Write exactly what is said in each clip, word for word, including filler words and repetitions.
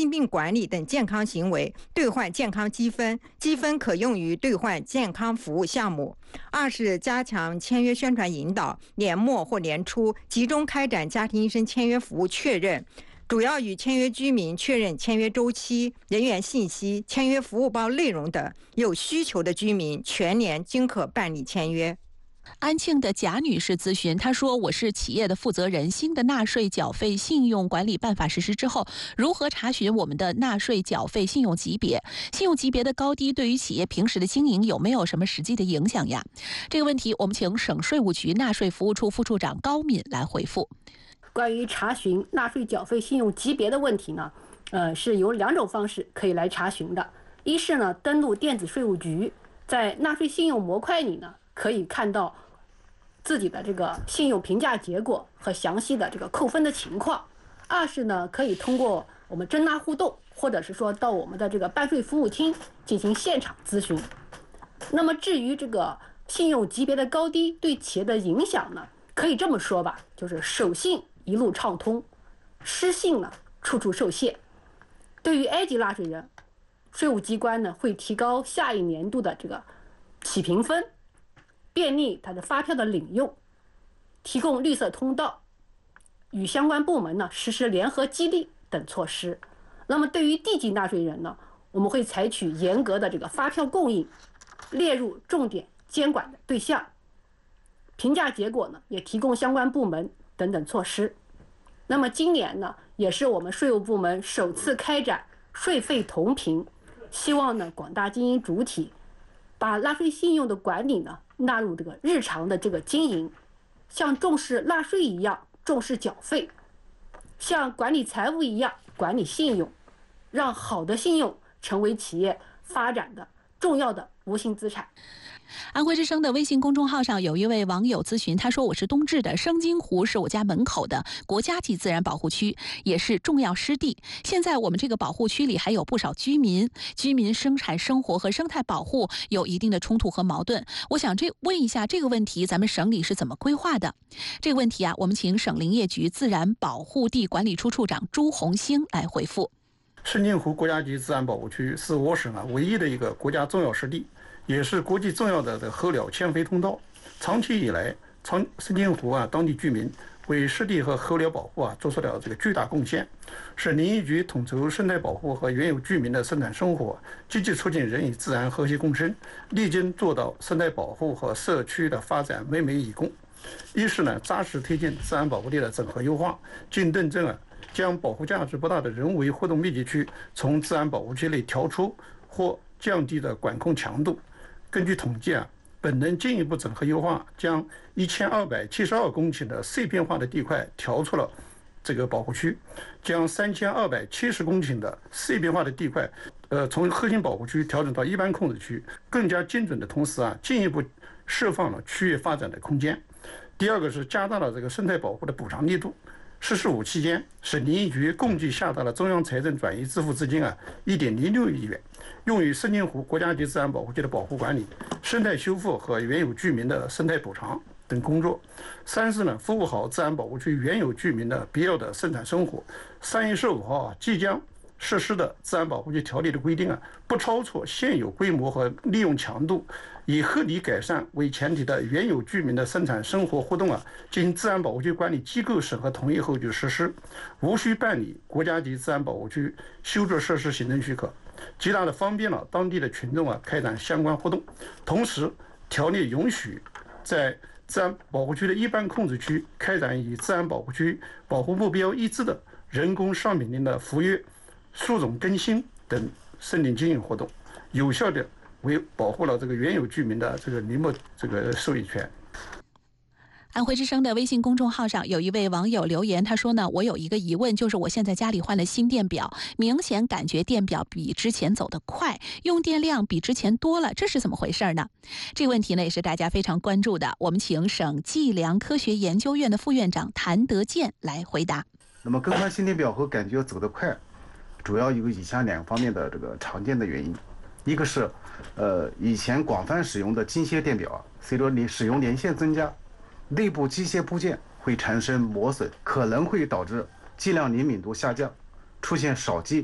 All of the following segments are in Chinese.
疾病管理等健康行为，兑换健康积分，积分可用于兑换健康服务项目。二是加强签约宣传引导，年末或年初集中开展家庭医生签约服务确认，主要与签约居民确认签约周期、人员信息、签约服务包内容等，有需求的居民全年均可办理签约。 安庆的贾女士咨询，她说：“我是企业的负责人，新的纳税缴费信用管理办法实施之后，如何查询我们的纳税缴费信用级别？信用级别的高低对于企业平时的经营有没有什么实际的影响呀？”这个问题，我们请省税务局纳税服务处副处长高敏来回复。 关于查询纳税缴费信用级别的问题呢，呃，是有两种方式可以来查询的。一是呢，登录电子税务局，在纳税信用模块里呢，可以看到自己的这个信用评价结果和详细的这个扣分的情况。二是呢，可以通过我们征纳互动，或者是说到我们的这个办税服务厅进行现场咨询。那么至于这个信用级别的高低对企业的影响呢，可以这么说吧，就是守信一路畅通，失信呢处处受限。对于 A 级纳税人，税务机关呢会提高下一年度的这个起评分，便利他的发票的领用，提供绿色通道，与相关部门呢实施联合激励等措施。那么对于 D 级纳税人呢，我们会采取严格的这个发票供应列入重点监管的对象，评价结果呢也提供相关部门等等措施。那么今年呢，也是我们税务部门首次开展税费同评，希望呢广大经营主体把纳税信用的管理呢纳入这个日常的这个经营，像重视纳税一样重视缴费，像管理财务一样管理信用，让好的信用成为企业发展的重要的无形资产。 安徽之声的微信公众号上有一位网友咨询，他说：“我是冬至的，生津湖是我家门口的国家级自然保护区，也是重要湿地。现在我们这个保护区里还有不少居民，居民生产生活和生态保护有一定的冲突和矛盾。我想这问一下这个问题，咱们省里是怎么规划的？”这个问题啊，我们请省林业局自然保护地管理处处长朱红星来回复。 生津湖国家级自然保护区是我省啊唯一的一个国家重要湿地，也是国际重要的候鸟迁飞通道。长期以来，长生津湖啊当地居民为湿地和候鸟保护啊做出了这个巨大贡献。省林业局统筹生态保护和原有居民的生产生活，积极促进人与自然和谐共生，力争做到生态保护和社区的发展每每以共。一是呢，扎实推进自然保护地的整合优化，尽论证啊将保护价值不大的人为活动密集区从自然保护区内调出或降低的管控强度。根据统计啊，本轮进一步整合优化，将一千二百七十二公顷的碎片化的地块调出了这个保护区，将三千二百七十公顷的碎片化的地块，呃，从核心保护区调整到一般控制区，更加精准的同时啊，进一步释放了区域发展的空间。第二个是加大了这个生态保护的补偿力度。十四五期间，省林业局共计下达了中央财政转移支付资金啊一点零六亿元，用于生津湖国家级自然保护区的保护管理、生态修复和原有居民的生态补偿等工作。三是呢，服务好自然保护区原有居民的必要的生产生活。三月十五号啊，即将实施的自然保护区条例的规定啊，不超出现有规模和利用强度，以合理改善为前提的原有居民的生产生活活动啊，进行自然保护区管理机构审核同意后就实施，无需办理国家级自然保护区修筑设施行政许可，极大的方便了当地的群众啊开展相关活动。同时，条例允许在自然保护区的一般控制区开展与自然保护区保护目标一致的人工上品林的复育、树种更新等森林经营活动，有效的为保护了这个原有居民的这个林木这个受益权。 安徽之声的微信公众号上有一位网友留言，他说呢，我有一个疑问，就是我现在家里换了新电表，明显感觉电表比之前走得快，用电量比之前多了，这是怎么回事呢？这个问题呢也是大家非常关注的，我们请省计量科学研究院的副院长谭德建来回答。 那么更换新电表后感觉走得快，主要有以下两方面的这个常见的原因。一个是呃以前广泛使用的机械电表啊，随着你使用年限增加，内部机械部件会产生磨损，可能会导致计量灵敏度下降，出现少计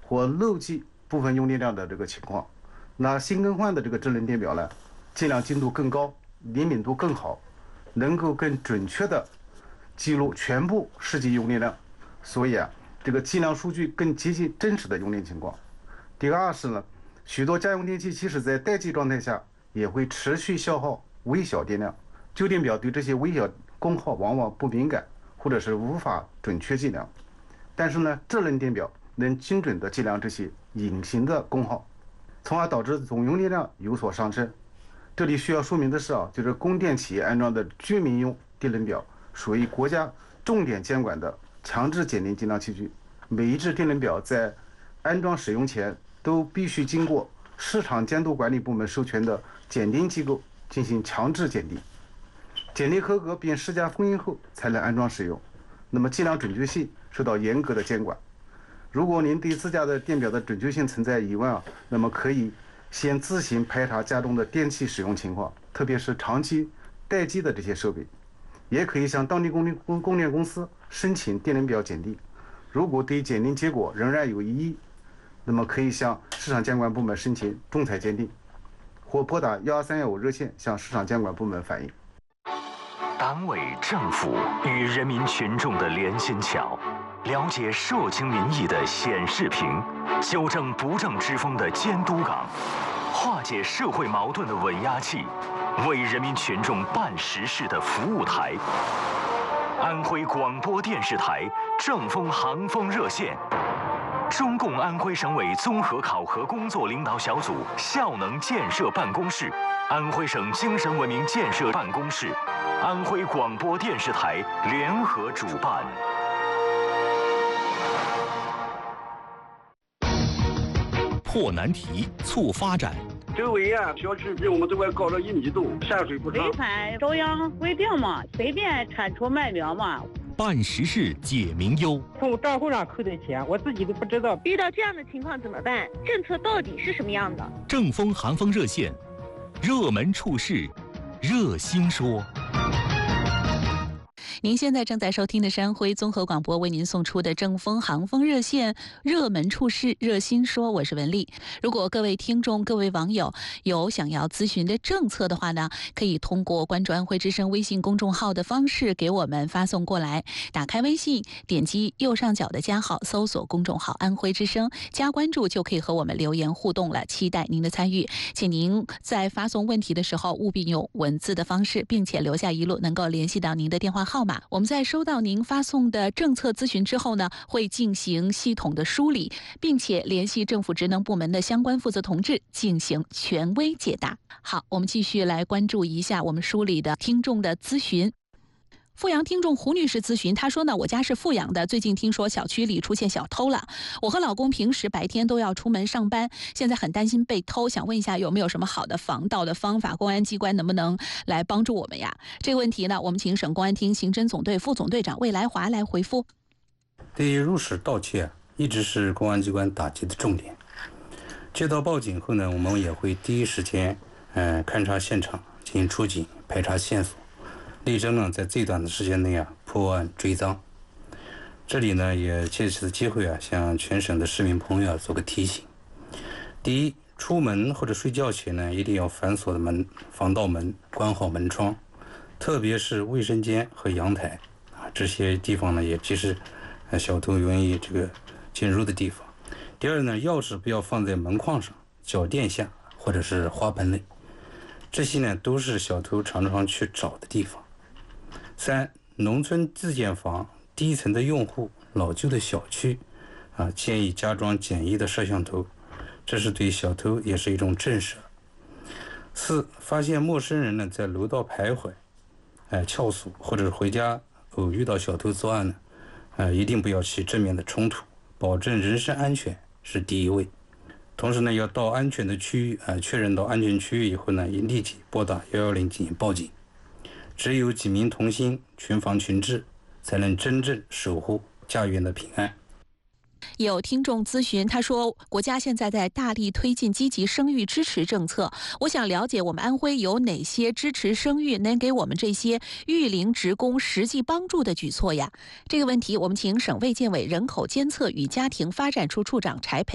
或漏记部分用电量的这个情况。那新更换的这个智能电表呢，计量精度更高，灵敏度更好，能够更准确的记录全部实际用电量，所以啊，这个计量数据更接近真实的用电情况。第二是呢，许多家用电器即使在待机状态下，也会持续消耗微小电量，旧电表对这些微小功耗往往不敏感，或者是无法准确计量。但是呢，智能电表能精准地计量这些隐形的功耗，从而导致总用电量有所上升。这里需要说明的是啊，就是供电企业安装的居民用电能表属于国家重点监管的强制检定计量器具，每一只电能表在安装使用前都必须经过市场监督管理部门授权的检定机构进行强制检定，检定合格并施加封印后才能安装使用。那么计量准确性受到严格的监管。如果您对自家的电表的准确性存在疑问啊，那么可以先自行排查家中的电器使用情况，特别是长期待机的这些设备，也可以向当地供电供供电公司申请电能表检定。如果对检定结果仍然有异议，那么可以向市场监管部门申请仲裁鉴定，或拨打幺二三幺五热线向市场监管部门反映。 党委政府与人民群众的连心桥，了解社情民意的显示屏，纠正不正之风的监督岗，化解社会矛盾的稳压器，为人民群众办实事的服务台。安徽广播电视台正风航风热线，中共安徽省委综合考核工作领导小组效能建设办公室，安徽省精神文明建设办公室，安徽广播电视台联合主办。 破难题，促发展。 周围啊，小区比我们这块高了一米多，下水不畅。 违反中央规定嘛，随便产出卖苗嘛。 办实事解民忧， 从账户上扣的钱，我自己都不知道。 遇到这样的情况怎么办？政策到底是什么样的？ 正风寒风热线，热门处事，热心说。 您现在正在收听的是安徽综合广播为您送出的正风航风热线，热门处事热心说，我是文丽。如果各位听众各位网友有想要咨询的政策的话呢，可以通过关注安徽之声微信公众号的方式给我们发送过来。打开微信，点击右上角的加号，搜索公众号安徽之声，加关注就可以和我们留言互动了，期待您的参与。请您在发送问题的时候务必用文字的方式，并且留下一路能够联系到您的电话号码。我们在收到您发送的政策咨询之后呢，会进行系统的梳理，并且联系政府职能部门的相关负责同志进行权威解答。好，我们继续来关注一下我们梳理的听众的咨询。阜阳听众胡女士咨询，她说呢，我家是阜阳的，最近听说小区里出现小偷了，我和老公平时白天都要出门上班，现在很担心被偷，想问一下有没有什么好的防盗的方法，公安机关能不能来帮助我们呀？这个问题呢，我们请省公安厅刑侦总队副总队长魏来华来回复。 对于入室盗窃，一直是公安机关打击的重点。接到报警后呢，我们也会第一时间嗯、呃、勘察现场，进行出警，排查线索，力争呢在最短的时间内啊破案追赃。这里呢也借此机会啊向全省的市民朋友啊做个提醒：第一，出门或者睡觉前呢一定要反锁的门、防盗门，关好门窗，特别是卫生间和阳台啊这些地方呢也既是呃小偷容易这个进入的地方。第二呢，钥匙不要放在门框上、脚垫下或者是花盆内，这些呢都是小偷常常去找的地方。三，农村自建房低层的用户、老旧的小区啊，建议加装简易的摄像头，这是对小偷也是一种震慑。四，发现陌生人呢在楼道徘徊，哎、呃，撬锁或者回家偶遇到小偷作案呢，呃，一定不要起正面的冲突，保证人身安全是第一位。同时呢，要到安全的区域啊、呃，确认到安全区域以后呢，应立即拨打一一零进行报警。只有警民同心、群防群治，才能真正守护家园的平安。 有听众咨询，他说国家现在在大力推进积极生育支持政策，我想了解我们安徽有哪些支持生育能给我们这些育龄职工实际帮助的举措呀？这个问题我们请省卫健委人口监测与家庭发展处处长柴培